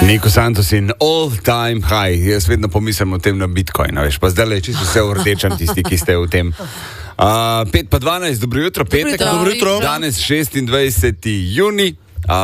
Nico Santos in All Time High. Jaz vedno pomislim o tem na Bitcoin, veš, pa zdaj le čisto vse v rdečem tisti, ki ste v tem. 5:12, dobro jutro, petek. Dobro jutro. Danes 26. juni.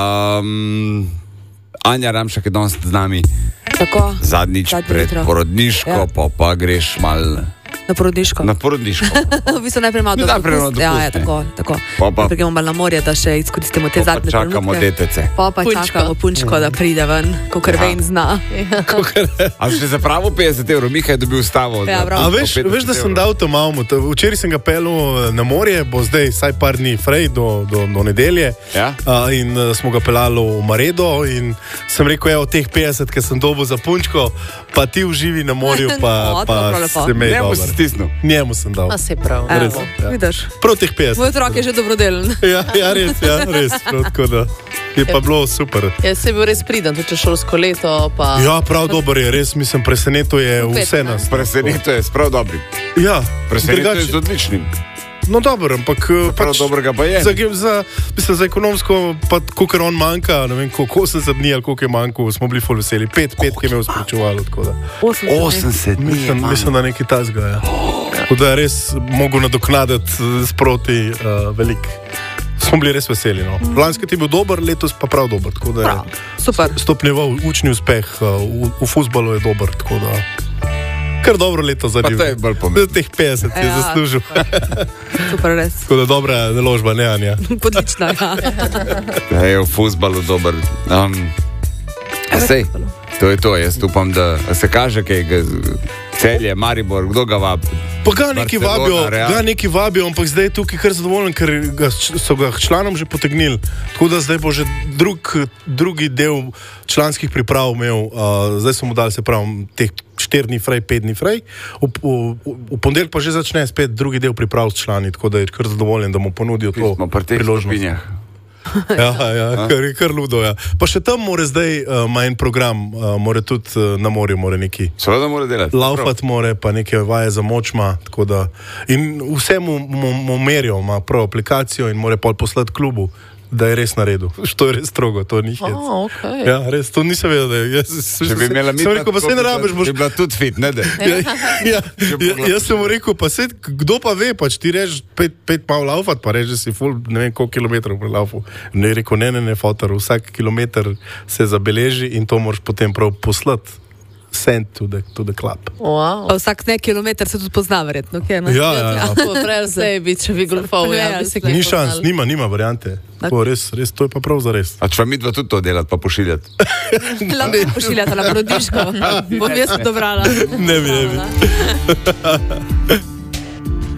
Anja Ramšak je danes z nami. Tako. Zadnjič pred jutro. porodniško, pa greš mal Na porodniško. na porodniško. V bistvu najprej malo Najprej malo dopust, Ja, ne. tako. Pa- Najprej gremo malo na morje, da še izkoristimo te Pa zadnje čakamo trenutke. detece. Pa Punčko. čakamo punčko, da pride ven, kakor Ja. Vejn zna. A še za pravo 50 evrov, Miha je dobil stavo. Ja, za- prav. A po veš, 50 da sem evrov. dal to malo, včeraj sem ga pelil na morje, bo zdaj vsaj par dni frej do nedelje. Ja? In smo ga pelali v Maredo in sem rekel, evo teh 50, ki sem dobil za punčko, pa ti uživi na morju, pa dobro, lepo. se me je Njemu dobro. si stisnil. Njemu sem dal. A se prav. Res, Evo, ja. vidiš. Prav teh 50. Moj otrok je že dobrodelen. Ja, res. Prav, tako da je pa bilo super. Jaz sem bil res priden, tudi čez šolsko leto. Pa... Ja, prav dober je, res mislim, presenetil je vse nas. Presenetil je s prav dobrim. Ja, Presenetil je z drugače- odličnim. No, dobro, ampak Prav dobrega pa je. za ekonomsko, pa koliko on manjka, ne vem, koliko 80 dni ali koliko je manjkalo, smo bili ful veseli. 5, ki je imel spričevalo. 80 dni. Mislim, da nekaj tazga. Ja. Tako da je res mogel nadoknaditi sproti velik. Smo bili res veseli. No. Lanski ti je bil dober, letos pa prav dober. Tako da je Super. stopnjeval učni uspeh, v fuzbalu je dober. Tako da kar dobro leto za Pa njim. to je bolj pomembno. Teh 50 je Ja, zaslužil. Super, res. Tako da dobra naložba, ne Anja. Odlična. Ja. Je v fuzbalu dober. Sej, to je to. Jaz upam, da se kaže, kaj je Celje, Maribor, kdo ga vabi. Pa ga neki Barcelona, Real. vabijo, ampak zdaj je tukaj kar zadovoljen, ker so ga k članom že potegnili. Tako da zdaj bo že drugi del članskih priprav imel, zdaj so mu dali, se pravi, teh 4 dni frej, 5 dni frej. V ponedeljek pa že začne spet drugi del priprav s člani, tako da je kar zadovoljen, da mu ponudijo to Smo pri teh priložnost. stopinjah. Ja, kar ludo. Ja. Pa še tam mora zdaj ima en program, mora tudi na morju, mora neki. Seveda mora delati. Laufat more, pa neke vaje za moč ima, tako da in vse mu merijo, ima prav aplikacijo in mora pol poslati klubu, da je res na redu. To je res strogo, to ni hec. Okay. Ja, res, to nisem vedel, da je. Če bi imela sem rekel, pa se ne rabiš, boš. Bi bila tudi fit, ne da. Jaz sem mu rekel, pa se, kdo pa ve, pač ti reži 5 pa laufat, pa reži si ful, ne vem koliko kilometrov prelaufu. Ne je rekel, ne, fotor, vsak kilometr se zabeleži in to moraš potem prav poslati. Send to the club. Wow. Pa vsak nek kilometr se tudi pozna, verjetno. Okay, ne? Ja. Prej zdaj bi, če bi golfal. Ja, Ja, bi se Ni kaj šans, poznali. nima variante. To, res, to je pa prav za res. A če vam midva tudi to delati, pa pošiljati. Lahko pošiljate na porodniško. Bom jaz dobrala. Ne bi.